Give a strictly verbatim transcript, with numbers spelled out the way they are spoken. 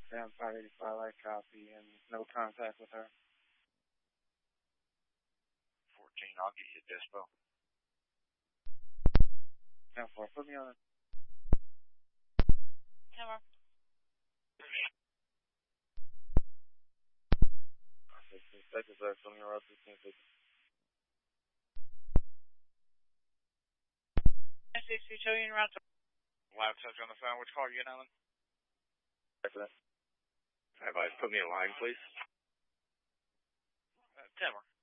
Sam five eighty-five, I copy, and no contact with her. fourteen, I'll get you a dispo. ten four, put me on it. ten four. sixteen seconds left, put me on route sixteen seconds. sixty, show you in route. Loud touch on the phone. Which car are you getting, Alan? After that. Advise, put me in line, please. Uh, ten more.